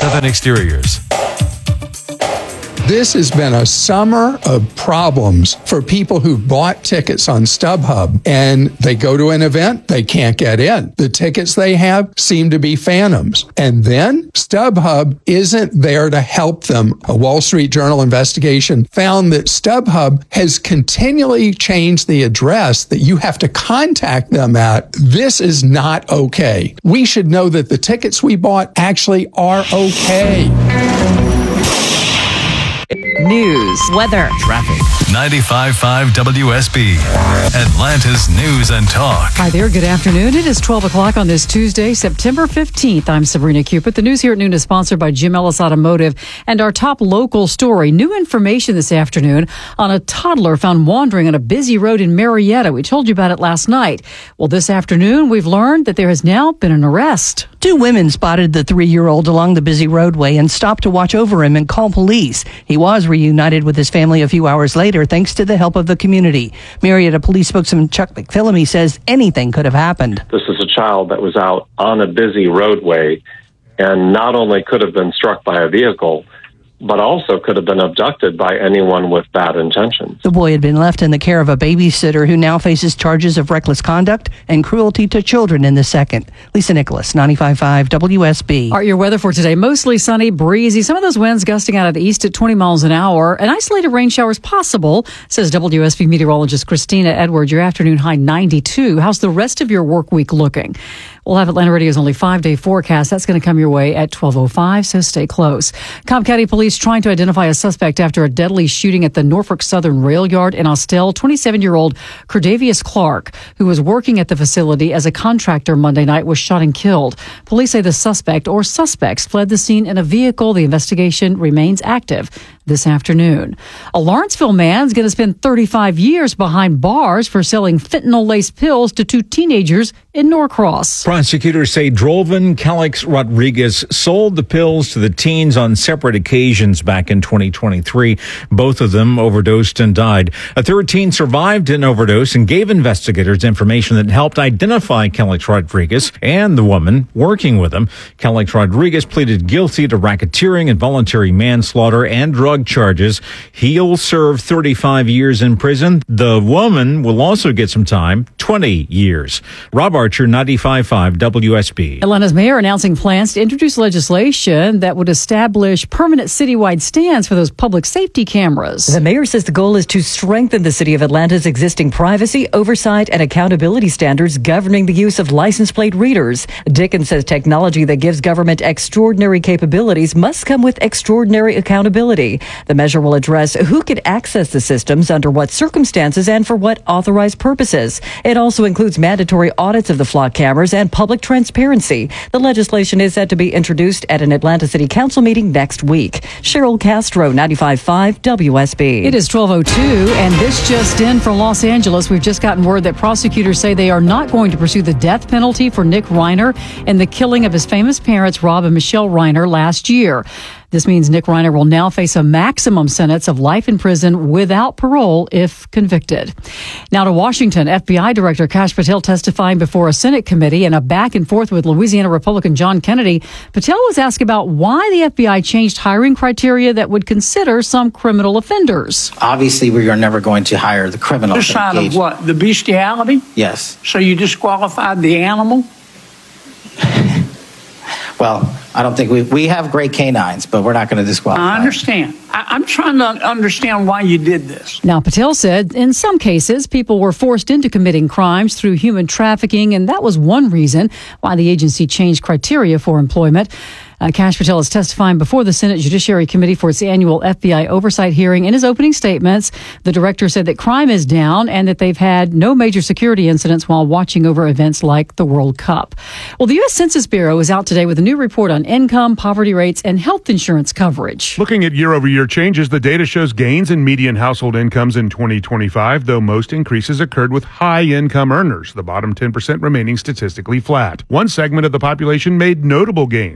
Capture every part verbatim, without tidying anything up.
Southern Exteriors. This has been a summer of problems for people who bought tickets on StubHub, and they go to an event, they can't get in. The tickets they have seem to be phantoms. And then StubHub isn't there to help them. A Wall Street Journal investigation found that StubHub has continually changed the address that you have to contact them at. This is not okay. We should know that the tickets we bought actually are okay. News, weather, traffic. ninety-five point five W S B, Atlanta's News and Talk. Hi there, good afternoon. It is twelve o'clock on this Tuesday, September fifteenth. I'm Sabrina Cupid. The news here at noon is sponsored by Jim Ellis Automotive. And our top local story, new information this afternoon on a toddler found wandering on a busy road in Marietta. We told you about it last night. Well, this afternoon, we've learned that there has now been an arrest. Two women spotted the three-year-old along the busy roadway and stopped to watch over him and call police. He was reunited with his family a few hours later thanks to the help of the community. Marietta Police spokesman Chuck McPhillamy says anything could have happened. This is a child that was out on a busy roadway and not only could have been struck by a vehicle, but also could have been abducted by anyone with bad intentions. The boy had been left in the care of a babysitter who now faces charges of reckless conduct and cruelty to children in the second. Lisa Nicholas, ninety-five point five W S B. All right, your weather for today, mostly sunny, breezy. Some of those winds gusting out of the east at twenty miles an hour. An isolated rain showers possible, says W S B meteorologist Christina Edwards. Your afternoon high ninety-two. How's the rest of your work week looking? We'll have Atlanta Radio's only five-day forecast. That's going to come your way at twelve oh five, so stay close. Cobb County Police trying to identify a suspect after a deadly shooting at the Norfolk Southern Rail Yard in Austell. twenty-seven-year-old Cordavius Clark, who was working at the facility as a contractor Monday night, was shot and killed. Police say the suspect or suspects fled the scene in a vehicle. The investigation remains active this afternoon. A Lawrenceville man's going to spend thirty-five years behind bars for selling fentanyl-laced pills to two teenagers in Norcross. Prosecutors say Drolvin Calix Rodriguez sold the pills to the teens on separate occasions back in twenty twenty-three. Both of them overdosed and died. A third teen survived an overdose and gave investigators information that helped identify Calix Rodriguez and the woman working with him. Calix Rodriguez pleaded guilty to racketeering and voluntary manslaughter and drug charges. He'll serve thirty-five years in prison. The woman will also get some time, twenty years. Rob Archer, ninety-five point five W S B. Atlanta's mayor announcing plans to introduce legislation that would establish permanent citywide stands for those public safety cameras. The mayor says the goal is to strengthen the city of Atlanta's existing privacy, oversight, and accountability standards governing the use of license plate readers. Dickens says technology that gives government extraordinary capabilities must come with extraordinary accountability. The measure will address who can access the systems, under what circumstances, and for what authorized purposes. It also includes mandatory audits of the flock cameras and public transparency. The legislation is set to be introduced at an Atlanta City Council meeting next week. Cheryl Castro, ninety-five point five W S B. It is twelve oh two, and this just in for Los Angeles. We've just gotten word that prosecutors say they are not going to pursue the death penalty for Nick Reiner and the killing of his famous parents, Rob and Michelle Reiner, last year. This means Nick Reiner will now face a maximum sentence of life in prison without parole if convicted. Now to Washington, F B I Director Kash Patel testifying before a Senate committee in a back and forth with Louisiana Republican John Kennedy. Patel was asked about why the F B I changed hiring criteria that would consider some criminal offenders. Obviously, we are never going to hire the criminal. This side of what? The bestiality? Yes. So you disqualified the animal? Well, I don't think we we have great canines, but we're not going to disqualify. I understand. I, I'm trying to understand why you did this. Now, Patel said in some cases, people were forced into committing crimes through human trafficking, and that was one reason why the agency changed criteria for employment. Uh, Kash Patel is testifying before the Senate Judiciary Committee for its annual F B I oversight hearing. In his opening statements, the director said that crime is down and that they've had no major security incidents while watching over events like the World Cup. Well, the U S Census Bureau is out today with a new report on income, poverty rates, and health insurance coverage. Looking at year-over-year changes, the data shows gains in median household incomes in twenty twenty-five, though most increases occurred with high-income earners, the bottom ten percent remaining statistically flat. One segment of the population made notable gains.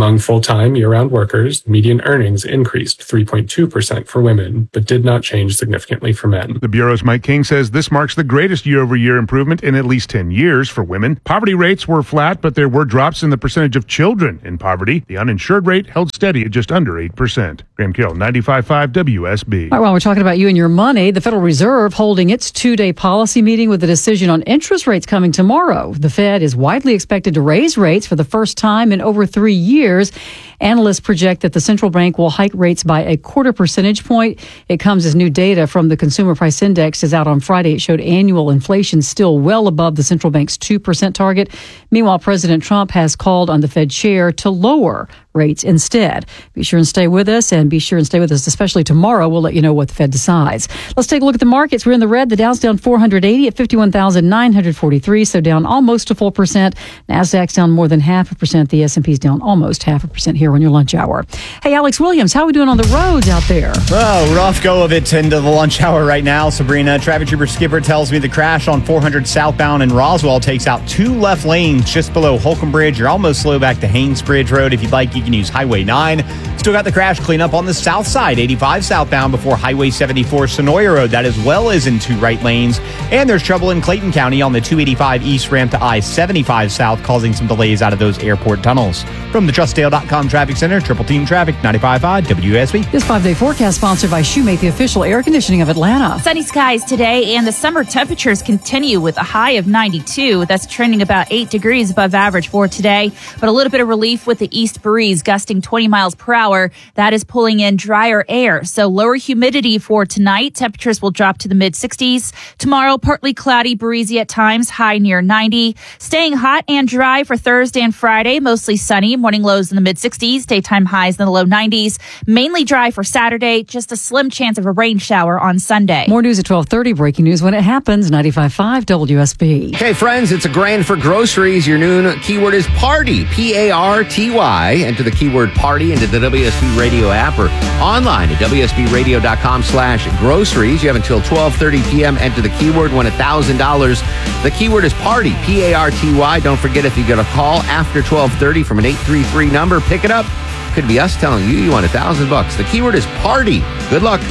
Among full-time year-round workers, median earnings increased three point two percent for women, but did not change significantly for men. The Bureau's Mike King says this marks the greatest year-over-year improvement in at least ten years for women. Poverty rates were flat, but there were drops in the percentage of children in poverty. The uninsured rate held steady at just under eight percent. Graham Kill, ninety-five point five W S B. All right, while we're talking about you and your money, the Federal Reserve holding its two-day policy meeting with a decision on interest rates coming tomorrow. The Fed is widely expected to raise rates for the first time in over three years. Analysts project that the central bank will hike rates by a quarter percentage point. It comes as new data from the Consumer Price Index is out on Friday. It showed annual inflation still well above the central bank's two percent target. Meanwhile, President Trump has called on the Fed chair to lower rates instead. Be sure and stay with us, and be sure and stay with us, especially tomorrow. We'll let you know what the Fed decides. Let's take a look at the markets. We're in the red. The Dow's down four hundred eighty at fifty-one thousand nine hundred forty-three, so down almost a full percent. NASDAQ's down more than half a percent. The S and P's down almost half a percent here on your lunch hour. Hey, Alex Williams, how are we doing on the roads out there? Oh, rough go of it into the lunch hour right now, Sabrina. Traffic Trooper Skipper tells me the crash on four hundred southbound in Roswell takes out two left lanes just below Holcomb Bridge. You're almost slow back to Haynes Bridge Road. If you'd like, you can use Highway nine. Still got the crash cleanup on the south side, eighty-five southbound before Highway seventy-four Sonoya Road. That as well is in two right lanes. And there's trouble in Clayton County on the two eighty-five east ramp to I seventy-five south, causing some delays out of those airport tunnels. From the trust dale dot com Traffic Center, Triple Team Traffic, ninety-five point five W S B. This five-day forecast sponsored by Shoemate, the official air conditioning of Atlanta. Sunny skies today, and the summer temperatures continue with a high of ninety-two. That's trending about eight degrees above average for today. But a little bit of relief with the east breeze gusting twenty miles per hour. That is pulling in drier air. So lower humidity for tonight. Temperatures will drop to the mid sixties. Tomorrow, partly cloudy, breezy at times, high near ninety. Staying hot and dry for Thursday and Friday. Mostly sunny. Morning lows in the mid sixties. Daytime highs in the low nineties. Mainly dry for Saturday. Just a slim chance of a rain shower on Sunday. More news at twelve thirty. Breaking news when it happens. ninety-five point five W S B. Hey, friends, it's a grand for groceries. Your noon keyword is party. P A R T Y. Enter the keyword party into the W S B Radio app or online at W S B radio dot com slash groceries. You have until twelve thirty p.m. Enter the keyword, win one thousand dollars. The keyword is party. P A R T Y. Don't forget, if you get a call after twelve thirty from an eight three three number, pick it up. Could be us telling you you won a thousand bucks. The keyword is party. Good luck.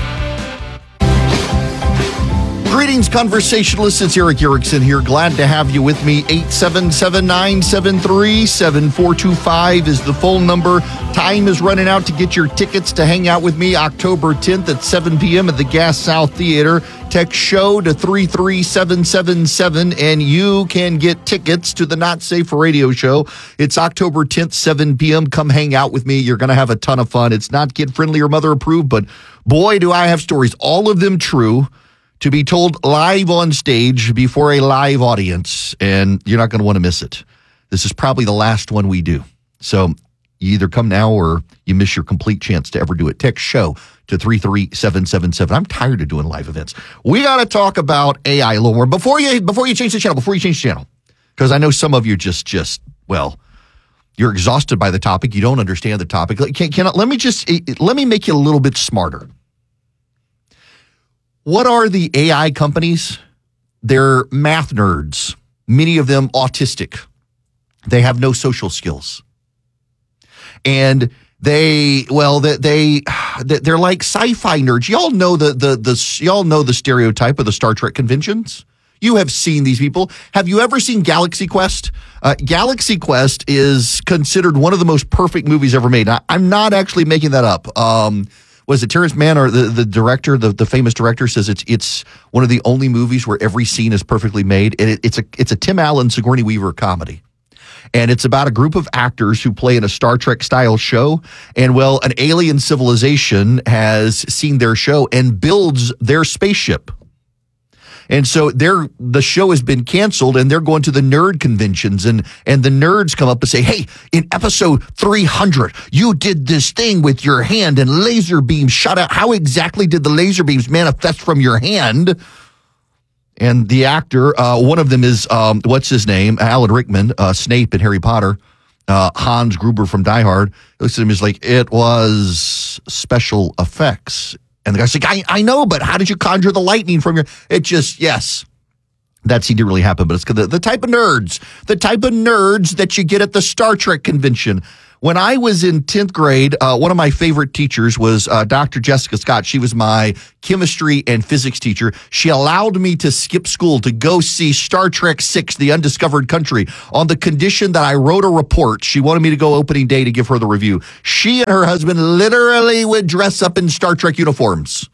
Greetings, conversationalists. It's Eric Erickson here. Glad to have you with me. eight seven seven, nine seven three, seven four two five is the phone number. Time is running out to get your tickets to hang out with me October tenth at seven p.m. at the Gas South Theater. Text SHOW to three three seven seven seven and you can get tickets to the Not Safe for Radio show. It's October tenth, seven p.m. Come hang out with me. You're going to have a ton of fun. It's not kid-friendly or mother-approved, but boy, do I have stories. All of them true, to be told live on stage before a live audience, and you're not going to want to miss it. This is probably the last one we do. So you either come now or you miss your complete chance to ever do it. Text SHOW to three three seven seven seven. I'm tired of doing live events. We got to talk about A I a little more. Before you before you change the channel, before you change the channel, because I know some of you just, just well, you're exhausted by the topic. You don't understand the topic. Can, can, let me just, let me make you a little bit smarter. What are the A I companies? They're math nerds, many of them autistic. They have no social skills. And they, well, they, they they're like sci-fi nerds. Y'all know the the the y'all know the stereotype of the Star Trek conventions. You have seen these people. Have you ever seen Galaxy Quest? Uh, Galaxy Quest is considered one of the most perfect movies ever made. I, I'm not actually making that up. Um, Was it Terrence Mann, or the, the director, the, the famous director, says it's it's one of the only movies where every scene is perfectly made. And it, it's a it's a Tim Allen, Sigourney Weaver comedy. And it's about a group of actors who play in a Star Trek style show. And well, an alien civilization has seen their show and builds their spaceship. And so they're, the show has been canceled, and they're going to the nerd conventions, and, and the nerds come up and say, hey, in episode three hundred, you did this thing with your hand and laser beams shot out. How exactly did the laser beams manifest from your hand? And the actor, uh, one of them is, um, what's his name? Alan Rickman, uh, Snape in Harry Potter, uh, Hans Gruber from Die Hard. Looks at him, he's like, it was special effects. And the guy's like, I, I know, but how did you conjure the lightning from your... It just, yes, that seemed to really happen. But it's the, the type of nerds, the type of nerds that you get at the Star Trek convention. When I was in tenth grade, uh, one of my favorite teachers was uh, Doctor Jessica Scott. She was my chemistry and physics teacher. She allowed me to skip school to go see Star Trek six, The Undiscovered Country, on the condition that I wrote a report. She wanted me to go opening day to give her the review. She and her husband literally would dress up in Star Trek uniforms.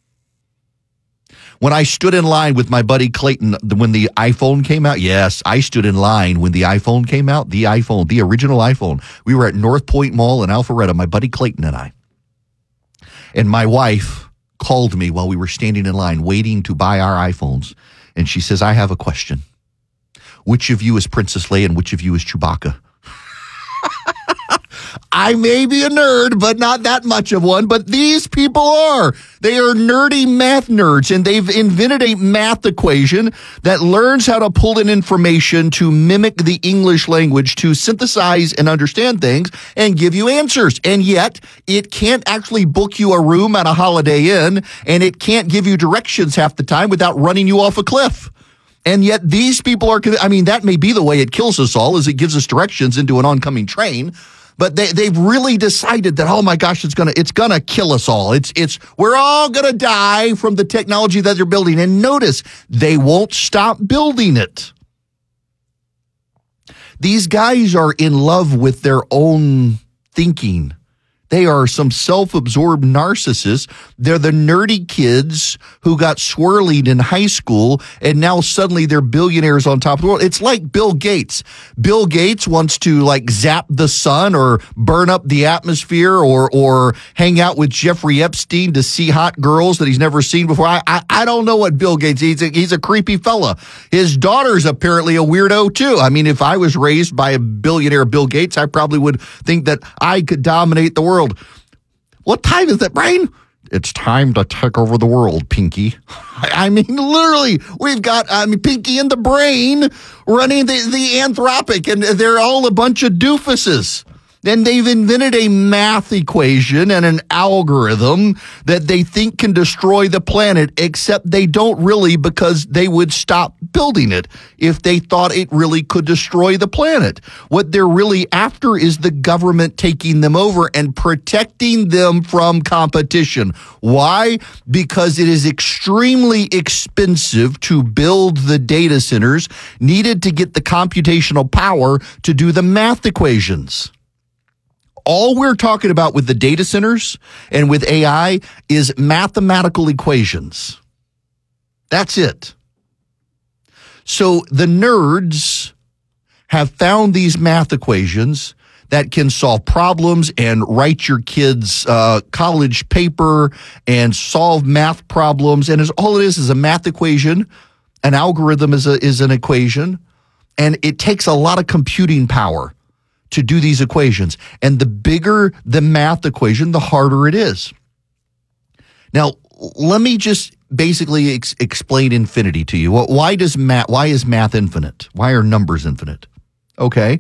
When I stood in line with my buddy Clayton when the iPhone came out, yes, I stood in line when the iPhone came out, the iPhone, the original iPhone. We were at North Point Mall in Alpharetta, my buddy Clayton and I. And my wife called me while we were standing in line waiting to buy our iPhones. And she says, I have a question. Which of you is Princess Leia and which of you is Chewbacca? I may be a nerd, but not that much of one. But these people are. They are nerdy math nerds, and they've invented a math equation that learns how to pull in information to mimic the English language to synthesize and understand things and give you answers. And yet, it can't actually book you a room at a Holiday Inn, and it can't give you directions half the time without running you off a cliff. And yet these people are, I mean, that may be the way it kills us all, is it gives us directions into an oncoming train. But they, they've really decided that, oh my gosh, it's gonna it's gonna kill us all. It's it's we're all gonna die from the technology that they're building. And notice, they won't stop building it. These guys are in love with their own thinking. They are some self-absorbed narcissists. They're the nerdy kids who got swirling in high school, and now suddenly they're billionaires on top of the world. It's like Bill Gates. Bill Gates wants to like zap the sun or burn up the atmosphere or or hang out with Jeffrey Epstein to see hot girls that he's never seen before. I I, I don't know what Bill Gates is. He's a, he's a creepy fella. His daughter's apparently a weirdo too. I mean, if I was raised by a billionaire Bill Gates, I probably would think that I could dominate the world. What time is it, Brain? It's time to take over the world, Pinky. I mean, literally, we've got I mean, Pinky and the Brain running the, the Anthropic, and they're all a bunch of doofuses. And they've invented a math equation and an algorithm that they think can destroy the planet, except they don't really, because they would stop building it if they thought it really could destroy the planet. What they're really after is the government taking them over and protecting them from competition. Why? Because it is extremely expensive to build the data centers needed to get the computational power to do the math equations. All we're talking about with the data centers and with A I is mathematical equations. That's it. So the nerds have found these math equations that can solve problems and write your kids' uh, college paper and solve math problems. And it's, all it is is a math equation. An algorithm is a, is an equation. And it takes a lot of computing power to do these equations. And the bigger the math equation, the harder it is. Now, let me just basically ex- explain infinity to you. Why does math, why is math infinite? Why are numbers infinite? Okay.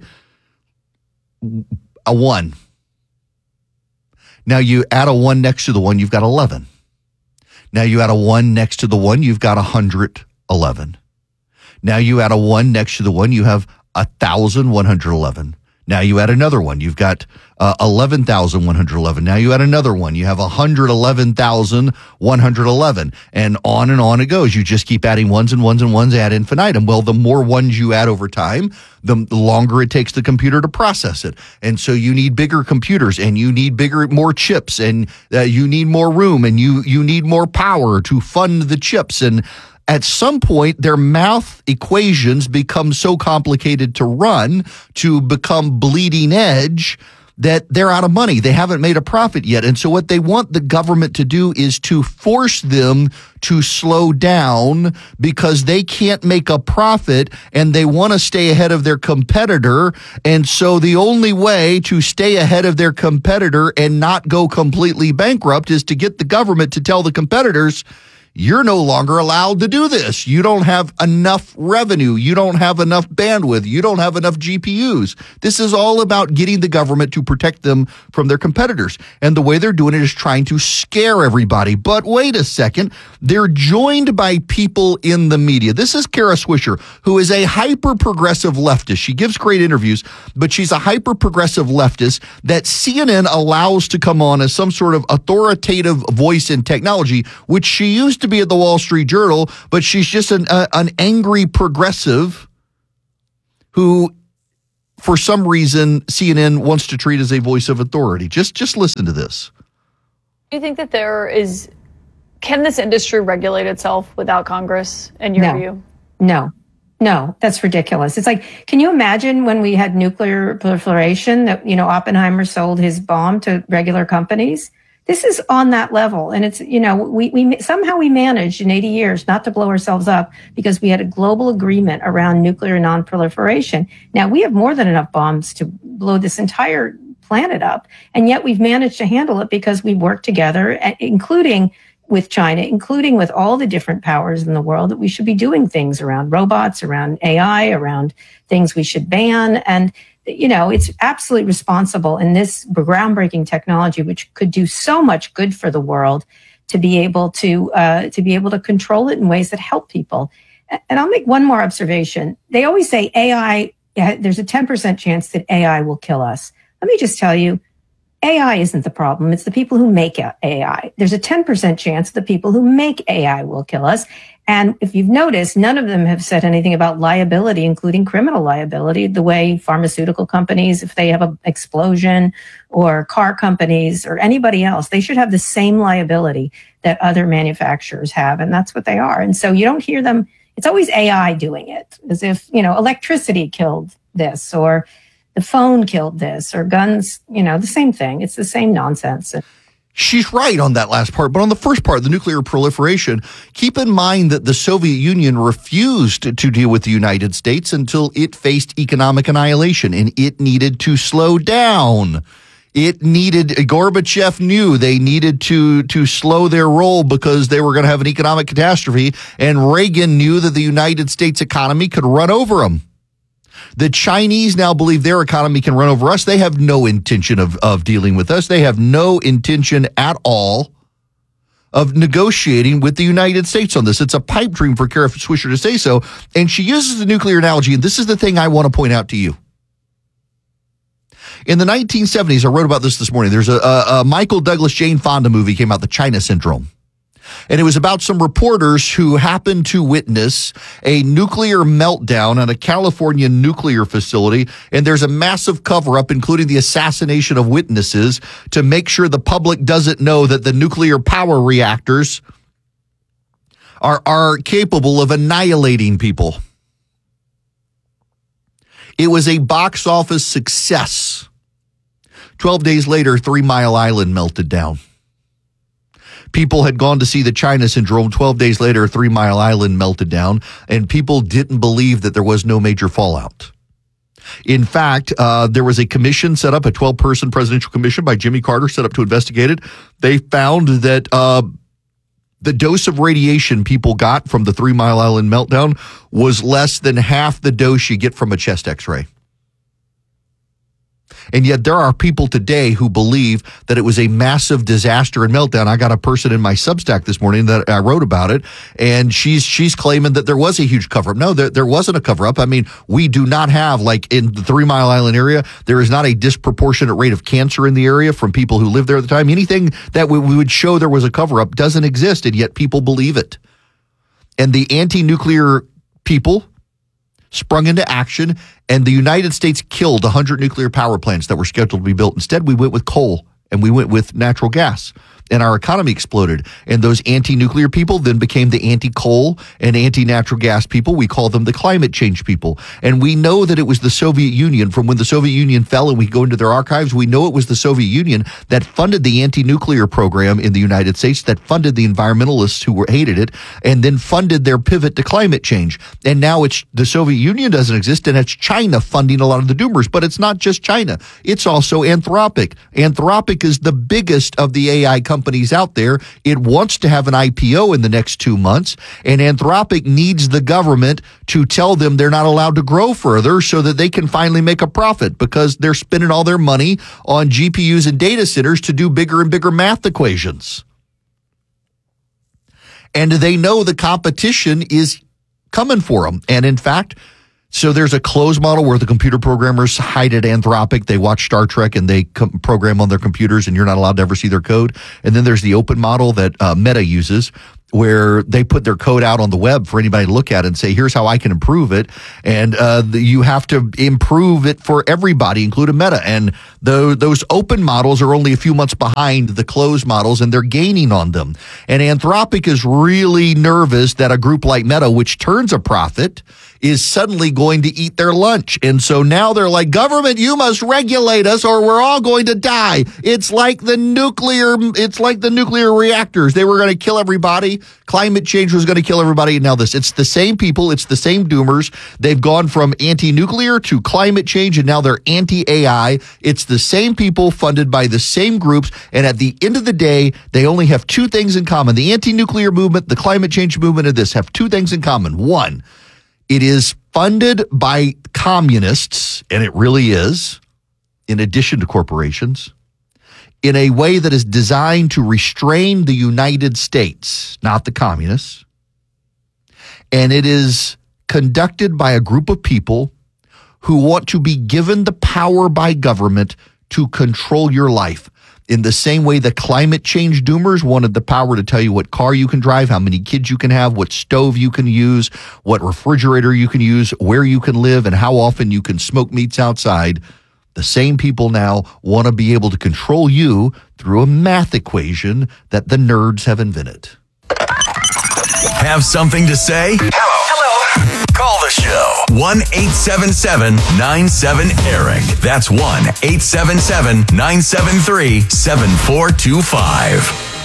A one. Now you add a one next to the one, you've got eleven. Now you add a one next to the one, you've got one hundred eleven. Now you add a one next to the one, you have one thousand one hundred eleven. Now you add another one. You've got uh, eleven thousand one hundred eleven. Now you add another one. You have one hundred eleven thousand one hundred eleven. And on and on it goes. You just keep adding ones and ones and ones ad infinitum. Well, the more ones you add over time, the longer it takes the computer to process it. And so you need bigger computers, and you need bigger, more chips, and uh, you need more room, and you you need more power to fund the chips. And at some point, their math equations become so complicated to run, to become bleeding edge, that they're out of money. They haven't made a profit yet. And so what they want the government to do is to force them to slow down, because they can't make a profit and they want to stay ahead of their competitor. And so the only way to stay ahead of their competitor and not go completely bankrupt is to get the government to tell the competitors, you're no longer allowed to do this. You don't have enough revenue. You don't have enough bandwidth. You don't have enough G P Us. This is all about getting the government to protect them from their competitors. And the way they're doing it is trying to scare everybody. But wait a second. They're joined by people in the media. This is Kara Swisher, who is a hyper-progressive leftist. She gives great interviews, but she's a hyper-progressive leftist that C N N allows to come on as some sort of authoritative voice in technology, which she used to be at the Wall Street Journal, but she's just an, uh, an angry progressive who, for some reason, C N N wants to treat as a voice of authority. Just, just listen to this. Do you think that there is, can this industry regulate itself without Congress, in your No. view? No, no, that's ridiculous. It's like, can you imagine when we had nuclear proliferation that, you know, Oppenheimer sold his bomb to regular companies? This is on that level. And it's, you know, we, we somehow we managed in eighty years not to blow ourselves up because we had a global agreement around nuclear non-proliferation. Now we have more than enough bombs to blow this entire planet up. And yet we've managed to handle it because we work together, including with China, including with all the different powers in the world, that we should be doing things around robots, around A I, around things we should ban. And you know, it's absolutely responsible in this groundbreaking technology, which could do so much good for the world, to be able to uh, to be able to control it in ways that help people. And I'll make one more observation. They always say A I, there's a ten percent chance that A I will kill us. Let me just tell you, A I isn't the problem. It's the people who make A I. There's a ten percent chance the people who make A I will kill us. And if you've noticed, none of them have said anything about liability, including criminal liability, the way pharmaceutical companies, if they have an explosion, or car companies or anybody else, they should have the same liability that other manufacturers have. And that's what they are. And so you don't hear them. It's always A I doing it, as if, you know, electricity killed this, or the phone killed this, or guns, you know, the same thing. It's the same nonsense. She's right on that last part, but on the first part, the nuclear proliferation, keep in mind that the Soviet Union refused to deal with the United States until it faced economic annihilation, and it needed to slow down. It needed, Gorbachev knew they needed to, to slow their roll because they were going to have an economic catastrophe, and Reagan knew that the United States economy could run over them. The Chinese now believe their economy can run over us. They have no intention of, of dealing with us. They have no intention at all of negotiating with the United States on this. It's a pipe dream for Kara Swisher to say so. And she uses the nuclear analogy, and this is the thing I want to point out to you. In the nineteen seventies, I wrote about this this morning. There's a, a, a Michael Douglas, Jane Fonda movie came out, The China Syndrome. And it was about some reporters who happened to witness a nuclear meltdown at a California nuclear facility. And there's a massive cover-up, including the assassination of witnesses, to make sure the public doesn't know that the nuclear power reactors are, are capable of annihilating people. It was a box office success. Twelve days later, Three Mile Island melted down. People had gone to see The China Syndrome. Twelve days later, Three Mile Island melted down, and people didn't believe that there was no major fallout. In fact, uh, there was a commission set up, a twelve-person presidential commission by Jimmy Carter set up to investigate it. They found that uh, the dose of radiation people got from the Three Mile Island meltdown was less than half the dose you get from a chest x-ray. And yet there are people today who believe that it was a massive disaster and meltdown. I got a person in my Substack this morning that I wrote about it, and she's she's claiming that there was a huge cover-up. No, there, there wasn't a cover-up. I mean, we do not have, like in the Three Mile Island area, there is not a disproportionate rate of cancer in the area from people who lived there at the time. Anything that we, we would show there was a cover-up doesn't exist, and yet people believe it. And the anti-nuclear people sprung into action, and the United States killed one hundred nuclear power plants that were scheduled to be built. Instead, we went with coal, and we went with natural gas, and our economy exploded. And those anti-nuclear people then became the anti-coal and anti-natural gas people. We call them the climate change people. And we know that it was the Soviet Union. From when the Soviet Union fell and we go into their archives, we know it was the Soviet Union that funded the anti-nuclear program in the United States, that funded the environmentalists who were hated it, and then funded their pivot to climate change. And now it's the Soviet Union doesn't exist, and it's China funding a lot of the doomers. But it's not just China. It's also Anthropic. Anthropic is the biggest of the A I companies. companies out there. It wants to have an I P O in the next two months, and Anthropic needs the government to tell them they're not allowed to grow further so that they can finally make a profit, because they're spending all their money on G P Us and data centers to do bigger and bigger math equations. And they know the competition is coming for them. And in fact, so there's a closed model where the computer programmers hide at Anthropic. They watch Star Trek and they com- program on their computers, and you're not allowed to ever see their code. And then there's the open model that uh, Meta uses, where they put their code out on the web for anybody to look at and say, here's how I can improve it. And uh, the, you have to improve it for everybody, including Meta. And the, those open models are only a few months behind the closed models, and they're gaining on them. And Anthropic is really nervous that a group like Meta, which turns a profit, is suddenly going to eat their lunch. And so now they're like, government, you must regulate us or we're all going to die. It's like the nuclear, it's like the nuclear reactors. They were going to kill everybody. Climate change was going to kill everybody. And now this, it's the same people. It's the same doomers. They've gone from anti-nuclear to climate change, and now they're anti-A I. It's the same people funded by the same groups. And at the end of the day, they only have two things in common. The anti-nuclear movement, the climate change movement, and this have two things in common. One, it is funded by communists, and it really is, in addition to corporations, in a way that is designed to restrain the United States, not the communists. And it is conducted by a group of people who want to be given the power by government to control your life. In the same way the climate change doomers wanted the power to tell you what car you can drive, how many kids you can have, what stove you can use, what refrigerator you can use, where you can live, and how often you can smoke meats outside, the same people now want to be able to control you through a math equation that the nerds have invented. Have something to say? Hello. Hello. Call the show. one eight seven seven nine seven Eric. That's one eight seven seven nine seven three seven four two five.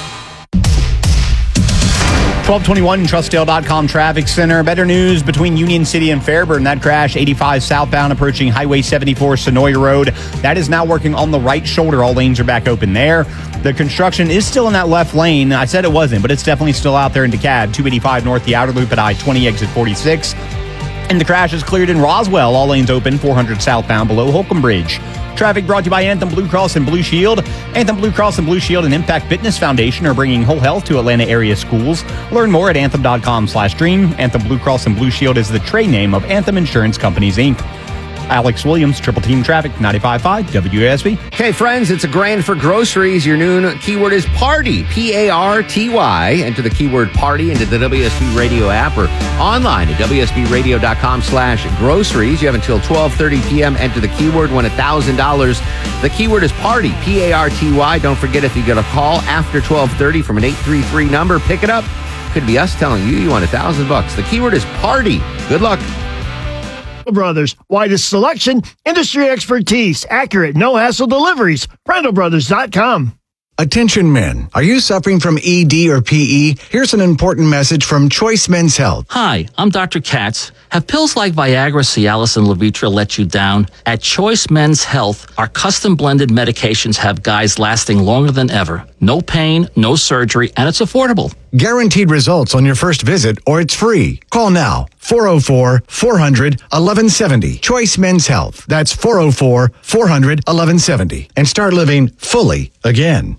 twelve twenty-one Trustdale dot com Traffic Center. Better news between Union City and Fairburn. That crash, eighty-five southbound approaching Highway seventy-four Sonoya Road. That is now working on the right shoulder. All lanes are back open there. The construction is still in that left lane. I said it wasn't, but it's definitely still out there in DeKalb. two eighty-five north, the outer loop at I twenty, exit forty-six. And the crash is cleared in Roswell. All lanes open, four hundred southbound below Holcomb Bridge. Traffic brought to you by Anthem Blue Cross and Blue Shield. Anthem Blue Cross and Blue Shield and Impact Fitness Foundation are bringing whole health to Atlanta area schools. Learn more at anthem.com slash dream. Anthem Blue Cross and Blue Shield is the trade name of Anthem Insurance Companies, Incorporated. Alex Williams, Triple Team Traffic, ninety-five point five W A S B. Okay, friends, it's a grand for groceries. Your noon keyword is party, P A R T Y. Enter the keyword party into the W S B Radio app or online at W S B radio dot com slash groceries. You have until twelve thirty p.m. Enter the keyword, win one thousand dollars. The keyword is party, P A R T Y. Don't forget, if you get a call after twelve thirty from an eight three three number, pick it up. Could be us telling you you won a thousand bucks. The keyword is party. Good luck. Brothers, widest selection, industry expertise, accurate, no-hassle deliveries. Prandtl Brothers dot com. Attention men, are you suffering from E D or P E? Here's an important message from Choice Men's Health. Hi, I'm Doctor Katz. Have pills like Viagra, Cialis, and Levitra let you down? At Choice Men's Health, our custom blended medications have guys lasting longer than ever. No pain, no surgery, and it's affordable. Guaranteed results on your first visit, or it's free. Call now, four oh four, four hundred, eleven seventy. Choice Men's Health. That's four oh four, four hundred, eleven seventy. And start living fully again.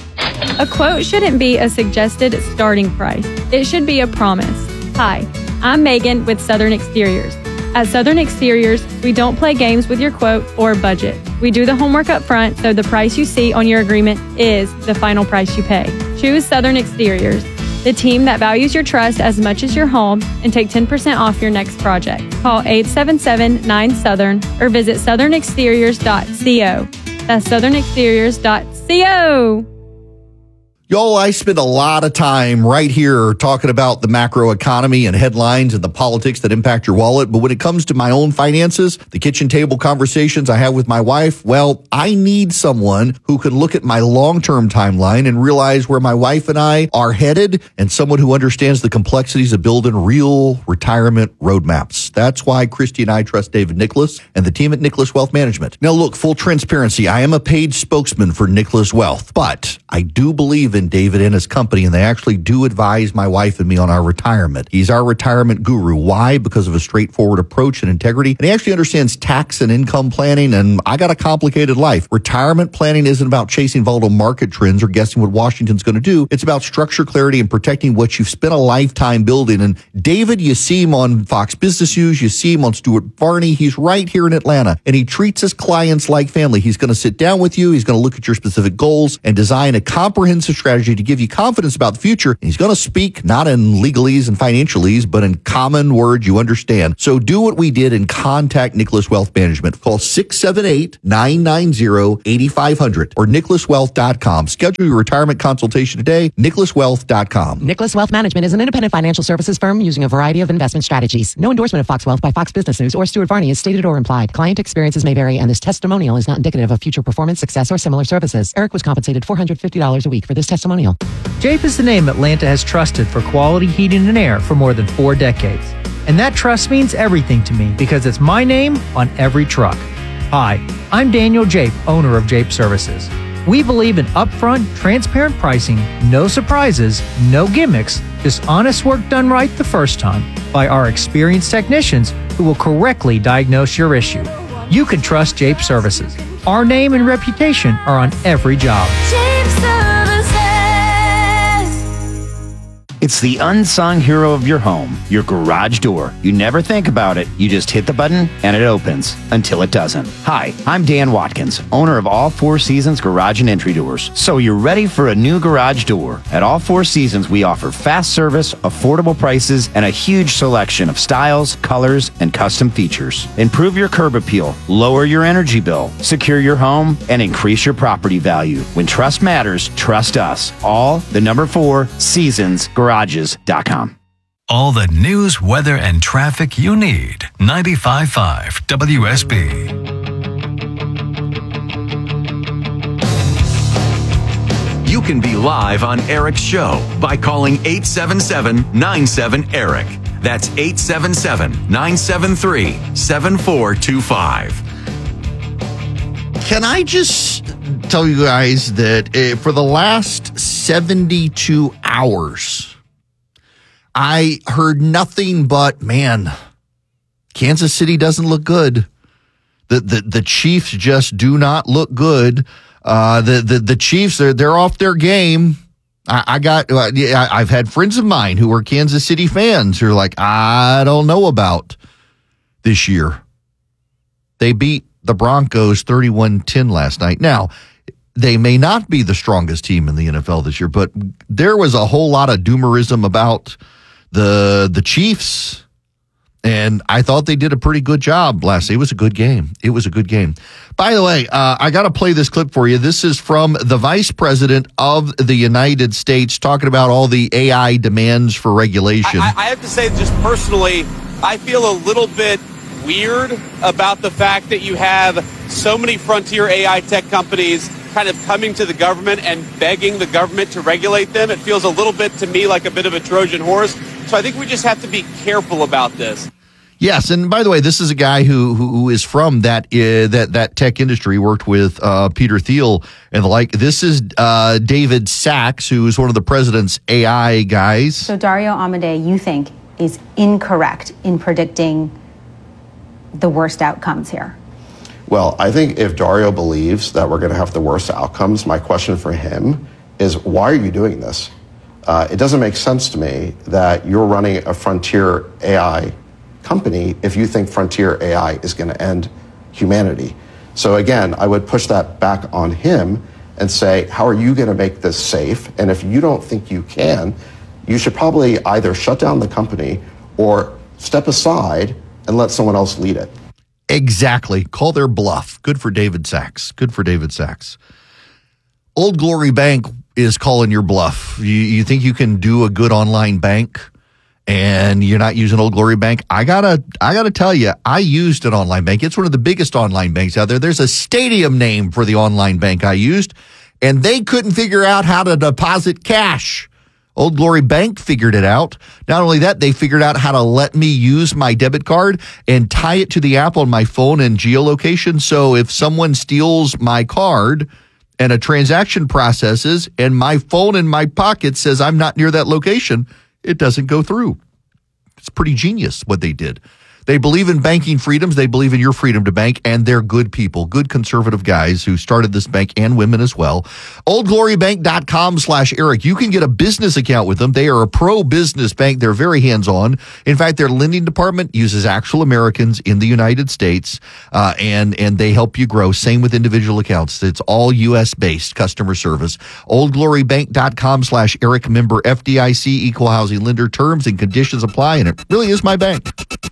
A quote shouldn't be a suggested starting price. It should be a promise. Hi, I'm Megan with Southern Exteriors. At Southern Exteriors, we don't play games with your quote or budget. We do the homework up front, so the price you see on your agreement is the final price you pay. Choose Southern Exteriors, the team that values your trust as much as your home, and take ten percent off your next project. Call eight seven seven, nine Southern or visit southern exteriors dot co. That's southern exteriors dot co. Y'all, I spend a lot of time right here talking about the macro economy and headlines and the politics that impact your wallet. But when it comes to my own finances, the kitchen table conversations I have with my wife, well, I need someone who can look at my long-term timeline and realize where my wife and I are headed, and someone who understands the complexities of building real retirement roadmaps. That's why Christy and I trust David Nicholas and the team at Nicholas Wealth Management. Now, look, full transparency, I am a paid spokesman for Nicholas Wealth, but I do believe in David and his company, and they actually do advise my wife and me on our retirement. He's our retirement guru. Why? Because of a straightforward approach and integrity. And he actually understands tax and income planning, and I got a complicated life. Retirement planning isn't about chasing volatile market trends or guessing what Washington's going to do. It's about structure, clarity, and protecting what you've spent a lifetime building. And David, you see him on Fox Business News, you see him on Stuart Varney. He's right here in Atlanta, and he treats his clients like family. He's going to sit down with you. He's going to look at your specific goals and design a comprehensive strategy to give you confidence about the future. And he's going to speak not in legalese and financialese, but in common words you understand. So do what we did and contact Nicholas Wealth Management. Call six seven eight, nine nine zero, eight five zero zero or nicholas wealth dot com. Schedule your retirement consultation today, nicholas wealth dot com. Nicholas Wealth Management is an independent financial services firm using a variety of investment strategies. No endorsement of Fox Wealth by Fox Business News or Stuart Varney is stated or implied. Client experiences may vary, and this testimonial is not indicative of future performance, success, or similar services. Eric was compensated four hundred fifty dollars a week for this testimonial. Jape is the name Atlanta has trusted for quality heating and air for more than four decades. And that trust means everything to me because it's my name on every truck. Hi, I'm Daniel Jape, owner of Jape Services. We believe in upfront, transparent pricing, no surprises, no gimmicks, just honest work done right the first time by our experienced technicians who will correctly diagnose your issue. You can trust Jape Services. Our name and reputation are on every job. Jape Services. It's the unsung hero of your home, your garage door. You never think about it. You just hit the button and it opens until it doesn't. Hi, I'm Dan Watkins, owner of All Four Seasons Garage and Entry Doors. So you're ready for a new garage door. At All Four Seasons, we offer fast service, affordable prices, and a huge selection of styles, colors, and custom features. Improve your curb appeal, lower your energy bill, secure your home, and increase your property value. When trust matters, trust us. All the number four Seasons Garage. Garages dot com. All the news, weather, and traffic you need. ninety-five point five W S B. You can be live on Eric's show by calling eight seven seven, nine seven, ERIC. That's eight seven seven, nine seven three, seven four two five. Can I just tell you guys that uh, for the last seventy-two hours, I heard nothing but, man, Kansas City doesn't look good. The the, the Chiefs just do not look good. Uh, the, the the Chiefs, they're, they're off their game. I, I got, uh, yeah, I've had friends of mine who are Kansas City fans who are like, I don't know about this year. They beat the Broncos thirty-one ten last night. Now, they may not be the strongest team in the N F L this year, but there was a whole lot of doomerism about the the Chiefs, and I thought they did a pretty good job last night. It was a good game. It was a good game. By the way, uh, I got to play this clip for you. This is from the Vice President of the United States talking about all the A I demands for regulation. I, I have to say, just personally, I feel a little bit weird about the fact that you have so many frontier A I tech companies kind of coming to the government and begging the government to regulate them. It feels a little bit to me like a bit of a Trojan horse. So I think we just have to be careful about this. Yes, and by the way, this is a guy who who is from that uh, that that tech industry. Worked with uh, Peter Thiel and the like. This is uh, David Sachs, who is one of the president's A I guys. So Dario Amodei, you think, is incorrect in predicting the worst outcomes here? Well, I think if Dario believes that we're going to have the worst outcomes, my question for him is, why are you doing this? Uh, it doesn't make sense to me that you're running a frontier A I company if you think frontier A I is going to end humanity. So again, I would push that back on him and say, how are you going to make this safe? And if you don't think you can, you should probably either shut down the company or step aside and let someone else lead it. Exactly. Call their bluff. Good for David Sachs. Good for David Sachs. Old Glory Bank is calling your bluff. You, you think you can do a good online bank and you're not using Old Glory Bank? I gotta, I gotta tell you, I used an online bank. It's one of the biggest online banks out there. There's a stadium name for the online bank I used, and they couldn't figure out how to deposit cash. Old Glory Bank figured it out. Not only that, they figured out how to let me use my debit card and tie it to the app on my phone and geolocation. So if someone steals my card and a transaction processes and my phone in my pocket says I'm not near that location, it doesn't go through. It's pretty genius what they did. They believe in banking freedoms. They believe in your freedom to bank, and they're good people, good conservative guys who started this bank, and women as well. oldglorybank.com slash Eric. You can get a business account with them. They are a pro-business bank. They're very hands-on. In fact, their lending department uses actual Americans in the United States, uh, and, and they help you grow. Same with individual accounts. It's all U S-based customer service. oldglorybank.com slash Eric. Member F D I C, equal housing lender. Terms and conditions apply, and it really is my bank.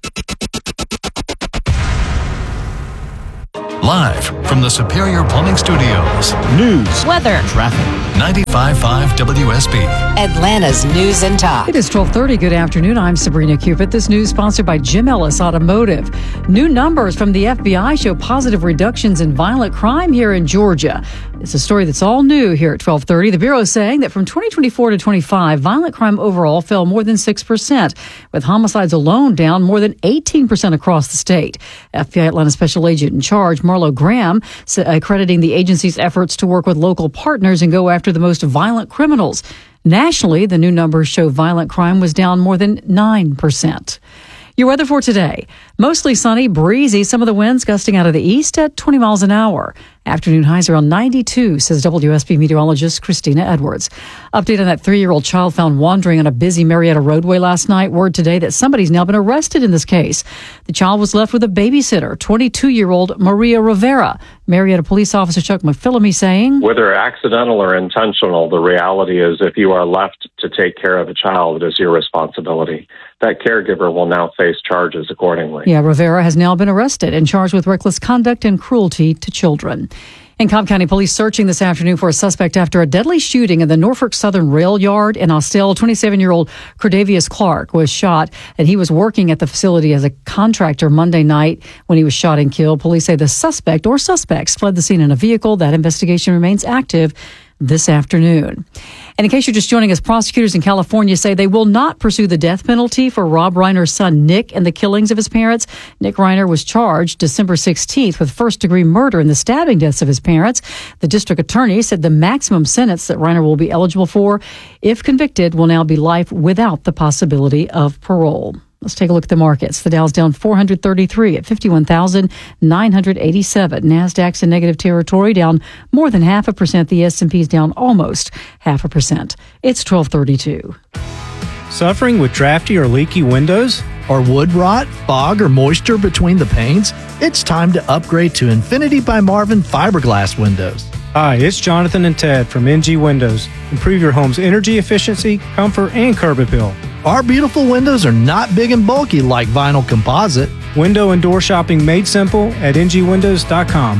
Live from the Superior Plumbing Studios. News, weather, traffic. ninety-five point five W S B. Atlanta's News and Talk. It is twelve thirty. Good afternoon. I'm Sabrina Cupid. This news sponsored by Jim Ellis Automotive. New numbers from the F B I show positive reductions in violent crime here in Georgia. It's a story that's all new here at twelve thirty. The Bureau is saying that from twenty twenty-four to twenty-five, violent crime overall fell more than six percent, with homicides alone down more than eighteen percent across the state. F B I Atlanta Special Agent in charge, Marlo Graham, crediting the agency's efforts to work with local partners and go after the most violent criminals. Nationally, the new numbers show violent crime was down more than nine percent. Your weather for today. Mostly sunny, breezy, some of the winds gusting out of the east at twenty miles an hour. Afternoon highs around ninety-two, says W S B meteorologist Christina Edwards. Update on that three-year-old child found wandering on a busy Marietta roadway last night. Word today that somebody's now been arrested in this case. The child was left with a babysitter, twenty-two-year-old Maria Rivera. Marietta police officer Chuck McPhillamy saying, whether accidental or intentional, the reality is if you are left to take care of a child, it is your responsibility. That caregiver will now face charges accordingly. Yeah, Rivera has now been arrested and charged with reckless conduct and cruelty to children. In Cobb County, police searching this afternoon for a suspect after a deadly shooting in the Norfolk Southern Rail Yard in Austell. twenty-seven-year-old Cordavius Clark was shot, and he was working at the facility as a contractor Monday night when he was shot and killed. Police say the suspect or suspects fled the scene in a vehicle. That investigation remains active this afternoon. And in case you're just joining us, prosecutors in California say they will not pursue the death penalty for Rob Reiner's son, Nick, and the killings of his parents. Nick Reiner was charged December sixteenth with first-degree murder in the stabbing deaths of his parents. The district attorney said the maximum sentence that Reiner will be eligible for, if convicted, will now be life without the possibility of parole. Let's take a look at the markets. The Dow's down four hundred thirty-three at fifty-one thousand nine hundred eighty-seven. NASDAQ's in negative territory, down more than half a percent. The S and P's down almost half a percent. It's twelve thirty-two. Suffering with drafty or leaky windows? Or wood rot, fog, or moisture between the panes? It's time to upgrade to Infinity by Marvin fiberglass windows. Hi, it's Jonathan and Ted from N G Windows. Improve your home's energy efficiency, comfort, and curb appeal. Our beautiful windows are not big and bulky like vinyl composite. Window and door shopping made simple at N G windows dot com.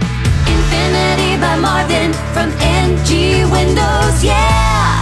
Infinity by Marvin from N G Windows, yeah!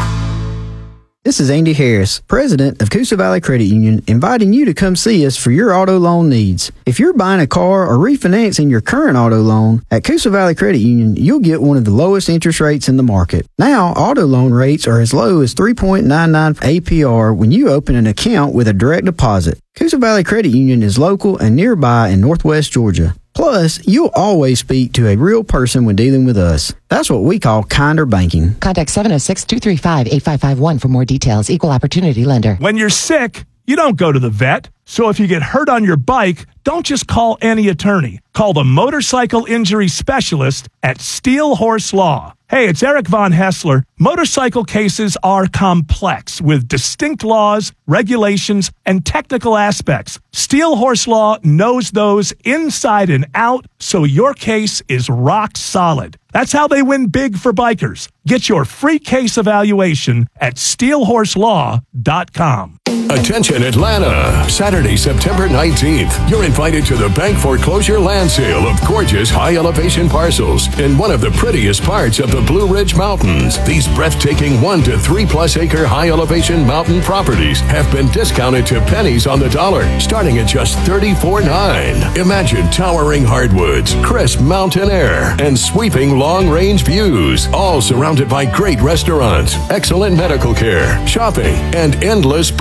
This is Andy Harris, president of Coosa Valley Credit Union, inviting you to come see us for your auto loan needs. If you're buying a car or refinancing your current auto loan, at Coosa Valley Credit Union, you'll get one of the lowest interest rates in the market. Now, auto loan rates are as low as three point nine nine A P R when you open an account with a direct deposit. Coosa Valley Credit Union is local and nearby in Northwest Georgia. Plus, you'll always speak to a real person when dealing with us. That's what we call kinder banking. Contact seven oh six, two three five, eight five five one for more details. Equal Opportunity Lender. When you're sick, you don't go to the vet. So if you get hurt on your bike, don't just call any attorney. Call the motorcycle injury specialist at Steel Horse Law. Hey, it's Eric Von Hessler. Motorcycle cases are complex with distinct laws, regulations, and technical aspects. Steel Horse Law knows those inside and out, so your case is rock solid. That's how they win big for bikers. Get your free case evaluation at steel horse law dot com. Attention Atlanta, Saturday, September nineteenth. You're invited to the bank foreclosure land sale of gorgeous high elevation parcels in one of the prettiest parts of the Blue Ridge Mountains. These breathtaking one to three plus acre high elevation mountain properties have been discounted to pennies on the dollar, starting at just thirty-four dollars and nine cents. Imagine towering hardwoods, crisp mountain air, and sweeping long range views, all surrounded by great restaurants, excellent medical care, shopping, and endless boating.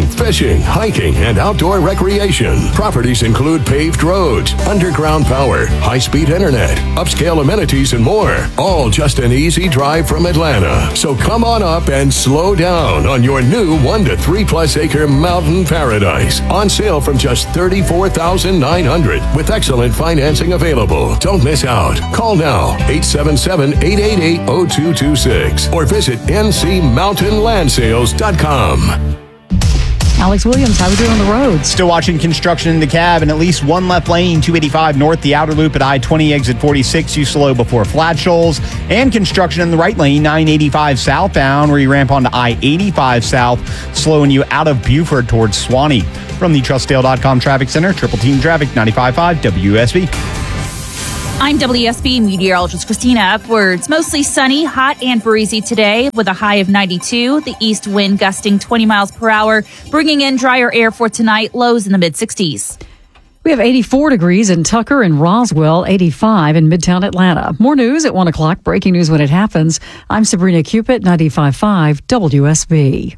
fishing, hiking, and outdoor recreation. Properties include paved roads, underground power, high-speed internet, upscale amenities, and more. All just an easy drive from Atlanta. So come on up and slow down on your new one to three plus acre mountain paradise. On sale from just thirty-four thousand nine hundred dollars with excellent financing available. Don't miss out. Call now, eight seven seven, eight eight eight, zero two two six or visit n c mountain land sales dot com. Alex Williams, how we doing on the roads? Still watching construction in the cab and at least one left lane, two eighty-five north, the outer loop at I twenty, exit forty-six, you slow before Flat Shoals. And construction in the right lane, nine eighty-five southbound, where you ramp onto I eighty-five south, slowing you out of Buford towards Swanee. From the trust dale dot com Traffic Center, Triple Team Traffic, ninety-five point five W S B. I'm W S B meteorologist Christina Upwards. Mostly sunny, hot and breezy today with a high of ninety-two. The east wind gusting twenty miles per hour, bringing in drier air for tonight. Lows in the mid sixties. We have eighty-four degrees in Tucker and Roswell, eighty-five in Midtown Atlanta. More news at one o'clock. Breaking news when it happens. I'm Sabrina Cupid, ninety-five point five W S B.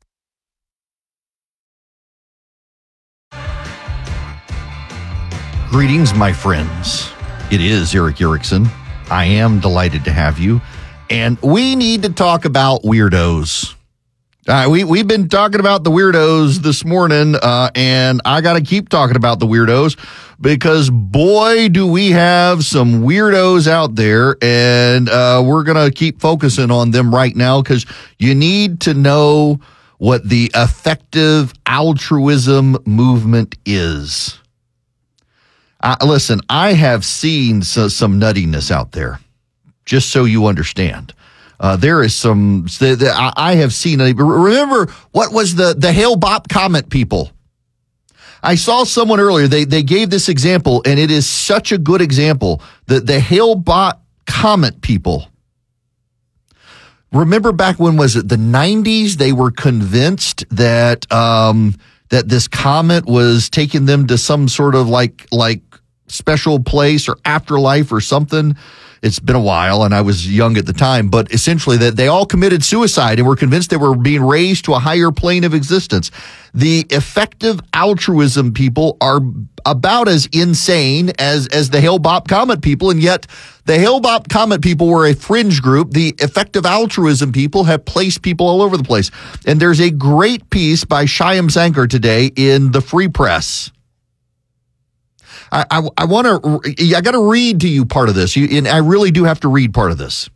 Greetings, my friends. It is Eric Erickson. I am delighted to have you. And we need to talk about weirdos. Uh, we, we've been talking about the weirdos this morning, uh, and I got to keep talking about the weirdos because, boy, do we have some weirdos out there, and uh, we're going to keep focusing on them right now because you need to know what the effective altruism movement is. Uh, listen, I have seen so, some nuttiness out there, just so you understand. Uh, there is some, the, the, I have seen, remember, what was the, the Hail Bop comment people? I saw someone earlier, they, they gave this example, and it is such a good example. The, the Hail Bop comment people. Remember back when, was it the nineties? They were convinced that, um, that this comment was taking them to some sort of like, like special place or afterlife or something. It's been a while and I was young at the time, but essentially that they all committed suicide and were convinced they were being raised to a higher plane of existence. The effective altruism people are about as insane as, as the Hail Bop comment people. And yet the Hail Bop comment people were a fringe group. The effective altruism people have placed people all over the place. And there's a great piece by Shyam Sankar today in the Free Press. I, I, I want to, I got to read to you part of this, you, and I really do have to read part of this.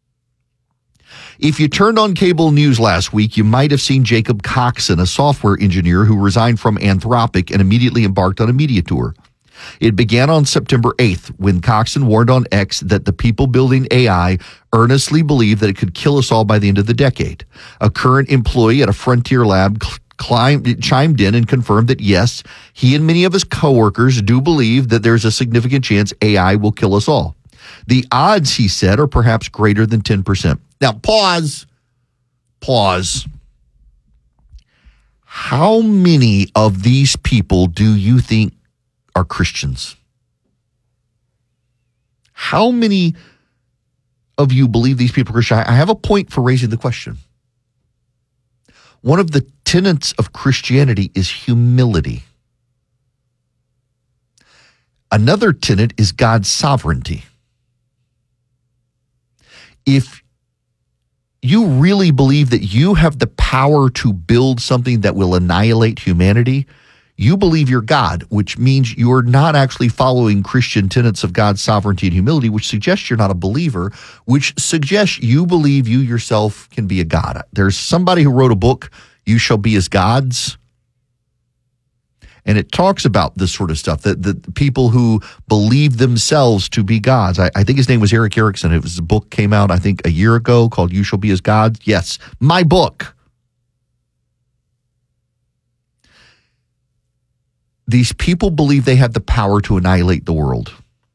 If you turned on cable news last week, you might have seen Jacob Coxon, a software engineer who resigned from Anthropic and immediately embarked on a media tour. It began on September eighth when Coxon warned on X that the people building A I earnestly believe that it could kill us all by the end of the decade. A current employee at a frontier lab Climbed, chimed in and confirmed that, yes, he and many of his coworkers do believe that there's a significant chance A I will kill us all. The odds, he said, are perhaps greater than ten percent. Now, pause. Pause. How many of these people do you think are Christians? How many of you believe these people are Christian? I have a point for raising the question. One of the tenets of Christianity is humility. Another tenet is God's sovereignty. If you really believe that you have the power to build something that will annihilate humanity, you believe you're God, which means you're not actually following Christian tenets of God's sovereignty and humility, which suggests you're not a believer, which suggests you believe you yourself can be a God. There's somebody who wrote a book, You Shall Be as Gods, and it talks about this sort of stuff, that the people who believe themselves to be gods. I, I think his name was Eric Erickson. It was a book came out, I think, a year ago called You Shall Be as Gods. Yes, my book. These people believe they have the power to annihilate the world.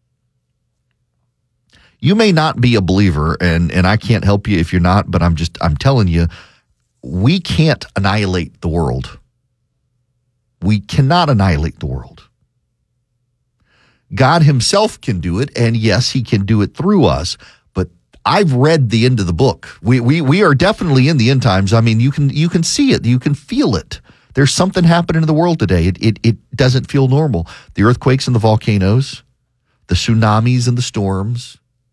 You may not be a believer, and, and I can't help you if you're not, but I'm just, I'm telling you, we can't annihilate the world. We cannot annihilate the world. God himself can do it, and yes, he can do it through us, but I've read the end of the book. We, we, we are definitely in the end times. I mean, you can, you can see it. You can feel it. There's something happening in the world today. It, it, it doesn't feel normal. The earthquakes and the volcanoes, the tsunamis and the storms,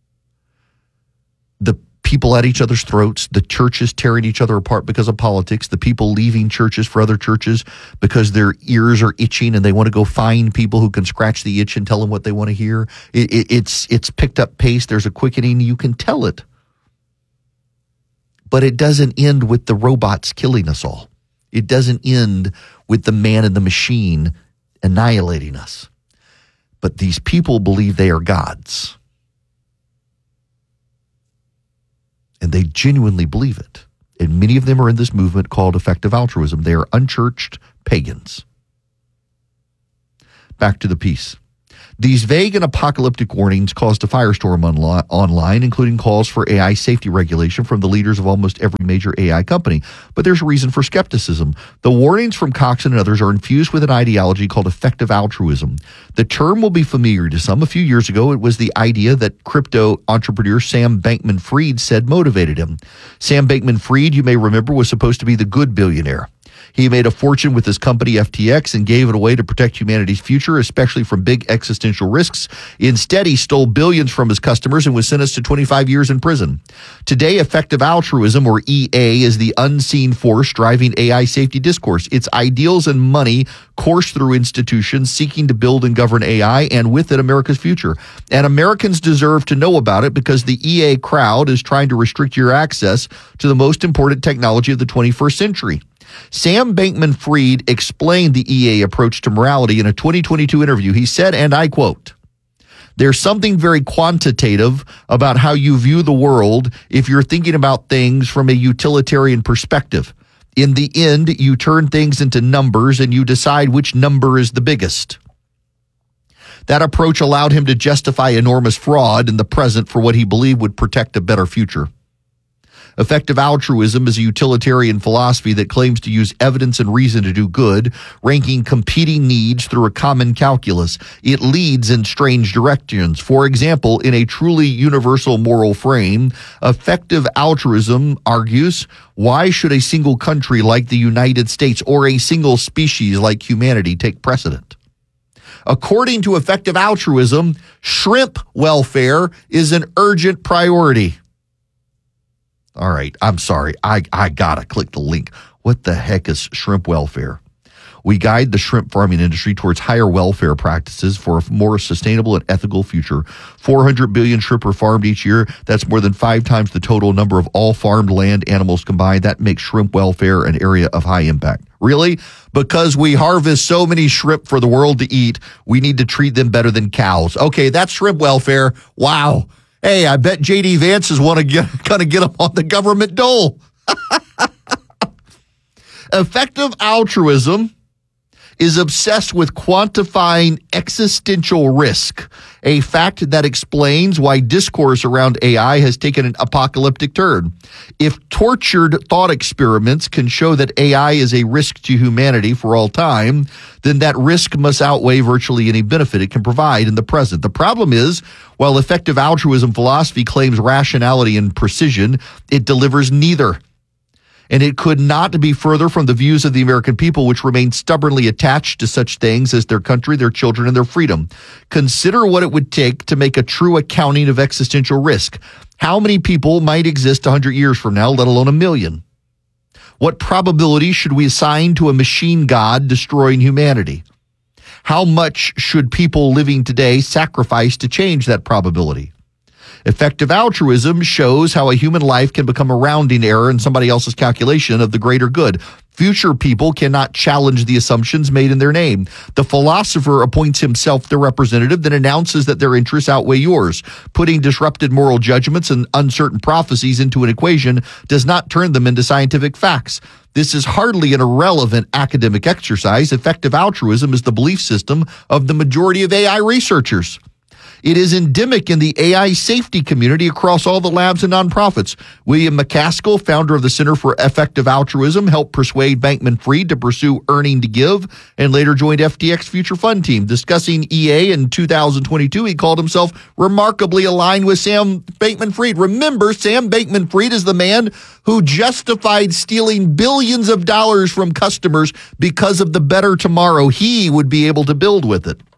the people at each other's throats, the churches tearing each other apart because of politics, the people leaving churches for other churches because their ears are itching and they want to go find people who can scratch the itch and tell them what they want to hear. It, it, it's, it's picked up pace. There's a quickening. You can tell it. But it doesn't end with the robots killing us all. It doesn't end with the man in the machine annihilating us. But these people believe they are gods. And they genuinely believe it. And many of them are in this movement called effective altruism. They are unchurched pagans. Back to the piece. These vague and apocalyptic warnings caused a firestorm onli- online, including calls for A I safety regulation from the leaders of almost every major A I company. But there's a reason for skepticism. The warnings from Cox and others are infused with an ideology called effective altruism. The term will be familiar to some. A few years ago, it was the idea that crypto entrepreneur Sam Bankman-Fried said motivated him. Sam Bankman-Fried, you may remember, was supposed to be the good billionaire. He made a fortune with his company F T X and gave it away to protect humanity's future, especially from big existential risks. Instead, he stole billions from his customers and was sentenced to twenty-five years in prison. Today, effective altruism, or E A, is the unseen force driving A I safety discourse. Its ideals and money course through institutions seeking to build and govern A I, and with it, America's future. And Americans deserve to know about it because the E A crowd is trying to restrict your access to the most important technology of the twenty-first century. Sam Bankman-Fried explained the E A approach to morality in a twenty twenty-two interview. He said, and I quote, "There's something very quantitative about how you view the world if you're thinking about things from a utilitarian perspective. In the end, you turn things into numbers and you decide which number is the biggest." That approach allowed him to justify enormous fraud in the present for what he believed would protect a better future. Effective altruism is a utilitarian philosophy that claims to use evidence and reason to do good, ranking competing needs through a common calculus. It leads in strange directions. For example, in a truly universal moral frame, effective altruism argues, why should a single country like the United States or a single species like humanity take precedent? According to effective altruism, shrimp welfare is an urgent priority. All right, I'm sorry. I, I gotta click the link. What the heck is shrimp welfare? We guide the shrimp farming industry towards higher welfare practices for a more sustainable and ethical future. four hundred billion shrimp are farmed each year. That's more than five times the total number of all farmed land animals combined. That makes shrimp welfare an area of high impact. Really? Because we harvest so many shrimp for the world to eat, we need to treat them better than cows. Okay, that's shrimp welfare. Wow. Hey, I bet J D Vance is want to get kind of get up on the government dole. Effective altruism is obsessed with quantifying existential risk, a fact that explains why discourse around A I has taken an apocalyptic turn. If tortured thought experiments can show that A I is a risk to humanity for all time, then that risk must outweigh virtually any benefit it can provide in the present. The problem is, while effective altruism philosophy claims rationality and precision, it delivers neither. And it could not be further from the views of the American people, which remain stubbornly attached to such things as their country, their children, and their freedom. Consider what it would take to make a true accounting of existential risk. How many people might exist one hundred years from now, let alone a million? What probability should we assign to a machine god destroying humanity? How much should people living today sacrifice to change that probability? Effective altruism shows how a human life can become a rounding error in somebody else's calculation of the greater good. Future people cannot challenge the assumptions made in their name. The philosopher appoints himself the representative, then announces that their interests outweigh yours. Putting disrupted moral judgments and uncertain prophecies into an equation does not turn them into scientific facts. This is hardly an irrelevant academic exercise. Effective altruism is the belief system of the majority of A I researchers. It is endemic in the A I safety community across all the labs and nonprofits. William McCaskill, founder of the Center for Effective Altruism, helped persuade Bankman-Fried to pursue Earning to Give and later joined F T X Future Fund team. Discussing E A in two thousand twenty-two, he called himself remarkably aligned with Sam Bankman-Fried. Remember, Sam Bankman-Fried is the man who justified stealing billions of dollars from customers because of the better tomorrow he would be able to build with it.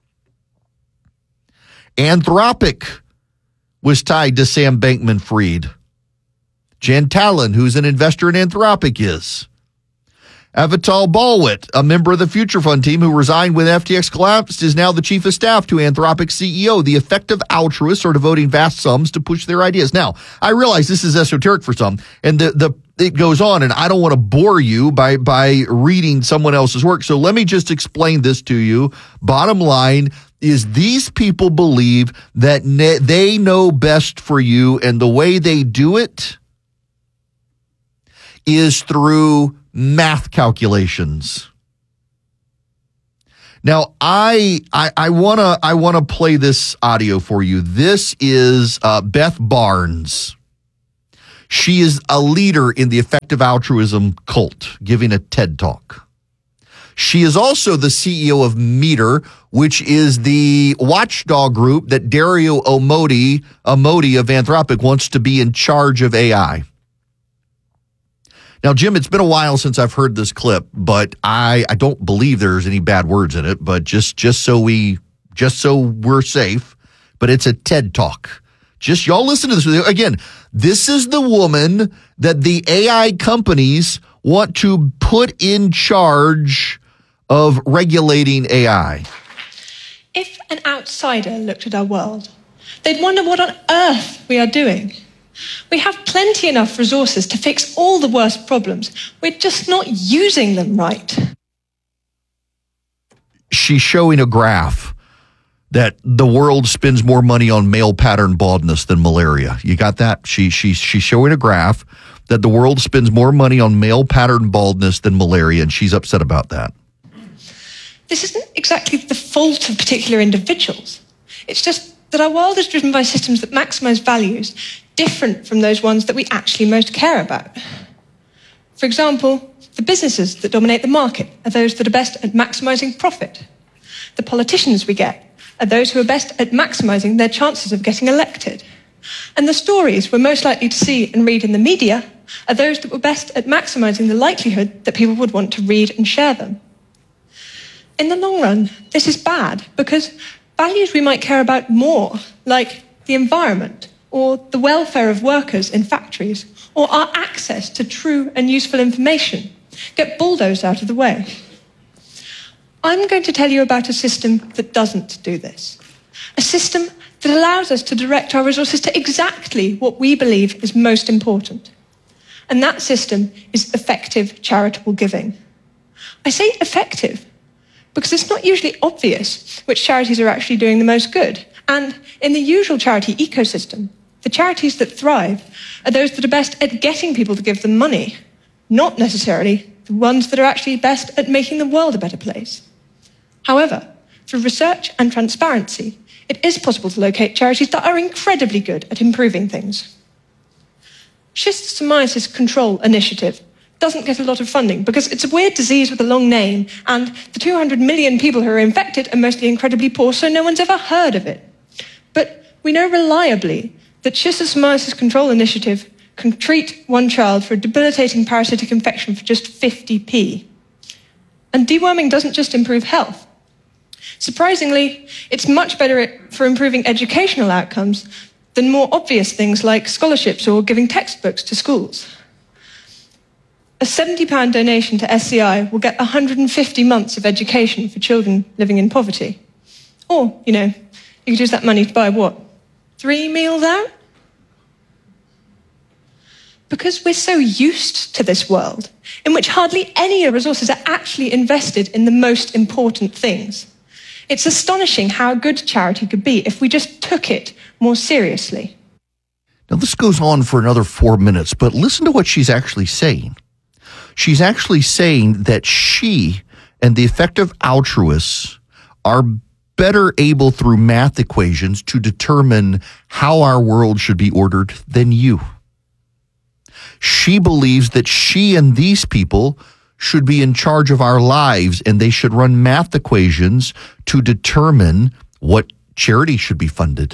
Anthropic was tied to Sam Bankman-Fried. Jan Tallon, who's an investor in Anthropic, is. Avital Balwit, a member of the Future Fund team who resigned when F T X collapsed, is now the chief of staff to Anthropic's C E O. The effective altruists are devoting vast sums to push their ideas. Now, I realize this is esoteric for some, and the, the it goes on, and I don't want to bore you by, by reading someone else's work. So let me just explain this to you. Bottom line is these people believe that ne- they know best for you, and the way they do it is through math calculations. Now, I I, I wanna I wanna play this audio for you. This is uh, Beth Barnes. She is a leader in the effective altruism cult, giving a TED Talk. She is also the C E O of Meter, which is the watchdog group that Dario Amodei, Amodei of Anthropic wants to be in charge of A I. Now, Jim, it's been a while since I've heard this clip, but I, I don't believe there's any bad words in it. But just just so we just so we're safe, but it's a TED Talk. Just y'all listen to this again. This is the woman that the A I companies want to put in charge of regulating A I. If an outsider looked at our world, they'd wonder what on earth we are doing. We have plenty enough resources to fix all the worst problems. We're just not using them right. She's showing a graph that the world spends more money on male pattern baldness than malaria. You got that? She, she, she's showing a graph that the world spends more money on male pattern baldness than malaria, and she's upset about that. This isn't exactly the fault of particular individuals. It's just that our world is driven by systems that maximize values different from those ones that we actually most care about. For example, the businesses that dominate the market are those that are best at maximizing profit. The politicians we get are those who are best at maximizing their chances of getting elected. And the stories we're most likely to see and read in the media are those that were best at maximizing the likelihood that people would want to read and share them. In the long run, this is bad because values we might care about more, like the environment or the welfare of workers in factories or our access to true and useful information, get bulldozed out of the way. I'm going to tell you about a system that doesn't do this. A system that allows us to direct our resources to exactly what we believe is most important. And that system is effective charitable giving. I say effective because it's not usually obvious which charities are actually doing the most good. And in the usual charity ecosystem, the charities that thrive are those that are best at getting people to give them money, not necessarily the ones that are actually best at making the world a better place. However, through research and transparency, it is possible to locate charities that are incredibly good at improving things. Schistosomiasis Control Initiative doesn't get a lot of funding because it's a weird disease with a long name, and the two hundred million people who are infected are mostly incredibly poor, so no one's ever heard of it. But we know reliably that Schistosomiasis Control Initiative can treat one child for a debilitating parasitic infection for just fifty p. And deworming doesn't just improve health. Surprisingly, it's much better for improving educational outcomes than more obvious things like scholarships or giving textbooks to schools. A seventy pound donation to S C I will get one hundred fifty months of education for children living in poverty. Or, you know, you could use that money to buy what? Three meals out? Because we're so used to this world in which hardly any resources are actually invested in the most important things. It's astonishing how good charity could be if we just took it more seriously. Now, this goes on for another four minutes, but listen to what she's actually saying. She's actually saying that she and the effective altruists are better able through math equations to determine how our world should be ordered than you. She believes that she and these people should be in charge of our lives, and they should run math equations to determine what charity should be funded,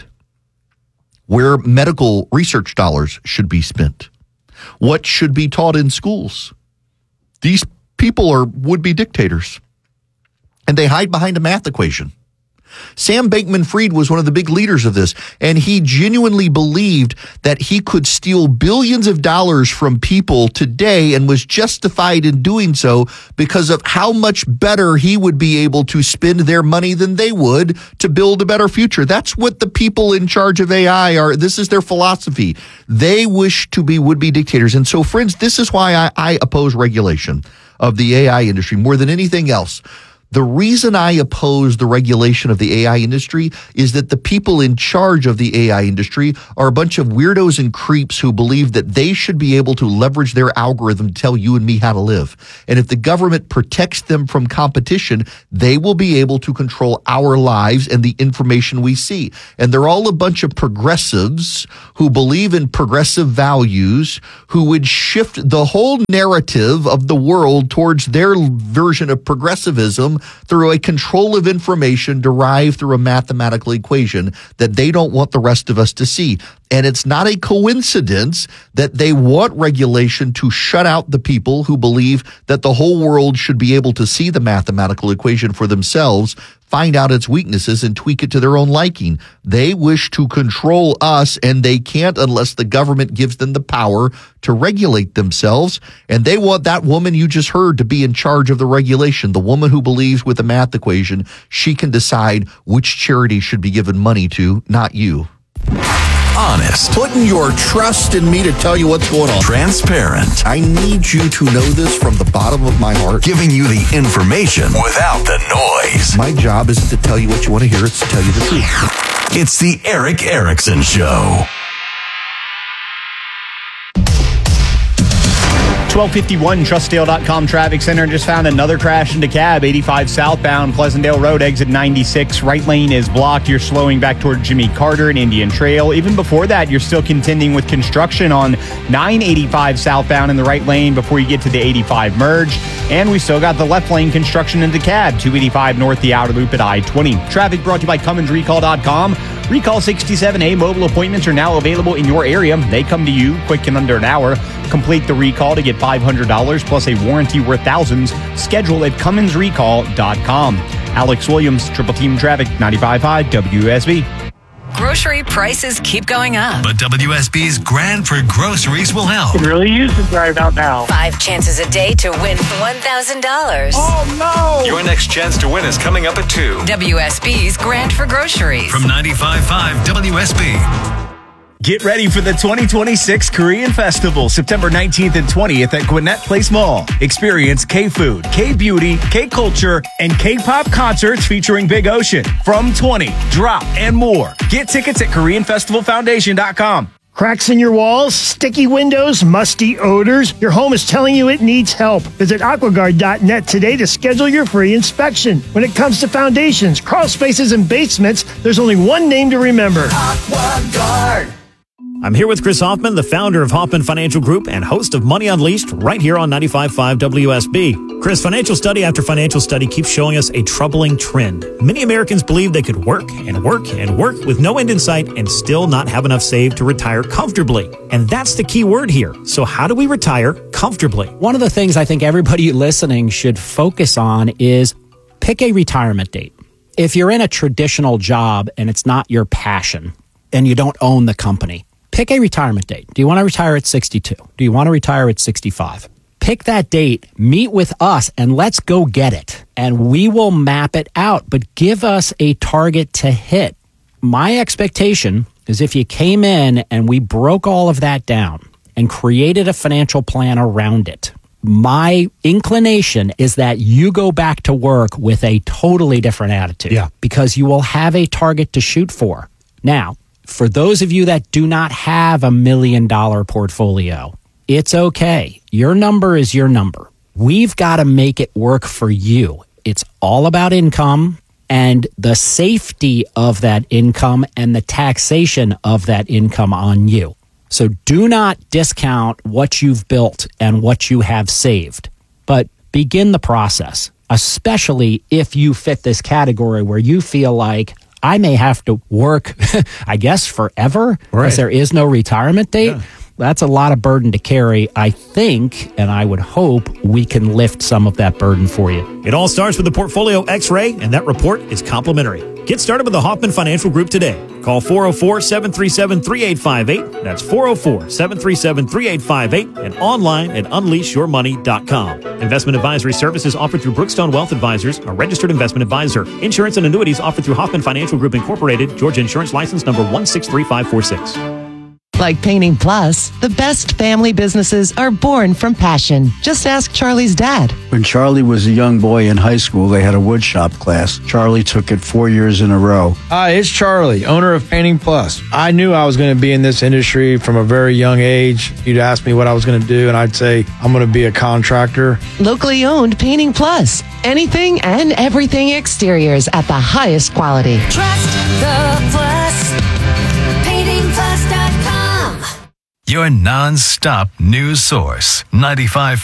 where medical research dollars should be spent, what should be taught in schools. These people are would-be dictators, and they hide behind a math equation. Sam Bankman-Fried was one of the big leaders of this, and he genuinely believed that he could steal billions of dollars from people today and was justified in doing so because of how much better he would be able to spend their money than they would to build a better future. That's what the people in charge of A I are. This is their philosophy. They wish to be would-be dictators. And so, friends, this is why I, I oppose regulation of the A I industry more than anything else. The reason I oppose the regulation of the A I industry is that the people in charge of the A I industry are a bunch of weirdos and creeps who believe that they should be able to leverage their algorithm to tell you and me how to live. And if the government protects them from competition, they will be able to control our lives and the information we see. And they're all a bunch of progressives who believe in progressive values, who would shift the whole narrative of the world towards their version of progressivism through a control of information derived through a mathematical equation that they don't want the rest of us to see. And it's not a coincidence that they want regulation to shut out the people who believe that the whole world should be able to see the mathematical equation for themselves, find out its weaknesses, and tweak it to their own liking. They wish to control us, and they can't unless the government gives them the power to regulate themselves. And they want that woman you just heard to be in charge of the regulation, the woman who believes with the math equation she can decide which charity should be given money to, not you. Honest. Putting your trust in me to tell you what's going on. Transparent. I need you to know this from the bottom of my heart. Giving you the information without the noise. My job isn't to tell you what you want to hear, it's to tell you the truth. It's the Eric Erickson Show. twelve fifty-one Trustdale dot com Traffic Center just found another crash into cab. eighty-five southbound Pleasantdale Road, exit ninety-six. Right lane is blocked. You're slowing back toward Jimmy Carter and Indian Trail. Even before that, you're still contending with construction on nine eighty-five southbound in the right lane before you get to the eighty-five merge. And we still got the left lane construction into cab. two eighty-five north, the outer loop at I twenty. Traffic brought to you by Cummins Recall dot com. Recall sixty-seven A mobile appointments are now available in your area. They come to you quick in under an hour. Complete the recall to get five hundred dollars plus a warranty worth thousands. Schedule at Cummins Recall dot com. Alex Williams, Triple Team Traffic, ninety-five point five W S B. Grocery prices keep going up. But W S B's Grand for Groceries will help. It really is the drive out now. Five chances a day to win one thousand dollars. Oh, no! Your next chance to win is coming up at two. W S B's Grand for Groceries. From ninety-five point five W S B. Get ready for the twenty twenty-six Korean Festival, September nineteenth and twentieth at Gwinnett Place Mall. Experience K-food, K-beauty, K-culture, and K-pop concerts featuring Big Ocean, From twenty, Drop, and more. Get tickets at Korean Festival Foundation dot com. Cracks in your walls, sticky windows, musty odors. Your home is telling you it needs help. Visit aquaguard dot net today to schedule your free inspection. When it comes to foundations, crawl spaces, and basements, there's only one name to remember. AquaGuard. I'm here with Chris Hoffman, the founder of Hoffman Financial Group and host of Money Unleashed, right here on ninety-five point five W S B. Chris, financial study after financial study keeps showing us a troubling trend. Many Americans believe they could work and work and work with no end in sight and still not have enough saved to retire comfortably. And that's the key word here. So how do we retire comfortably? One of the things I think everybody listening should focus on is pick a retirement date. If you're in a traditional job and it's not your passion and you don't own the company, pick a retirement date. Do you want to retire at sixty-two? Do you want to retire at sixty-five? Pick that date, meet with us, and let's go get it. And we will map it out, but give us a target to hit. My expectation is if you came in and we broke all of that down and created a financial plan around it, my inclination is that you go back to work with a totally different attitude. Yeah. Because you will have a target to shoot for. Now, for those of you that do not have a million dollar portfolio, it's okay. Your number is your number. We've got to make it work for you. It's all about income. and the safety of that income and the taxation of that income on you. So do not discount what you've built and what you have saved, but begin the process, especially if you fit this category where you feel like I may have to work, I guess, forever because Right. there is no retirement date. Yeah. That's a lot of burden to carry. I think, and I would hope, we can lift some of that burden for you. It all starts with the Portfolio X-ray, and that report is complimentary. Get started with the Hoffman Financial Group today. Call four oh four, seven three seven, three eight five eight. That's four oh four, seven three seven, three eight five eight and online at unleash your money dot com. Investment advisory services offered through Brookstone Wealth Advisors, a registered investment advisor. Insurance and annuities offered through Hoffman Financial Group Incorporated, Georgia Insurance License number one six three five four six. Like Painting Plus, the best family businesses are born from passion. Just ask Charlie's dad. When Charlie was a young boy in high school, they had a wood shop class. Charlie took it four years in a row. Hi, it's Charlie, owner of Painting Plus. I knew I was going to be in this industry from a very young age. You'd ask me what I was going to do, and I'd say, I'm going to be a contractor. Locally owned Painting Plus. Anything and everything exteriors at the highest quality. Trust the Plus. painting plus dot com. Your non-stop news source, ninety-five point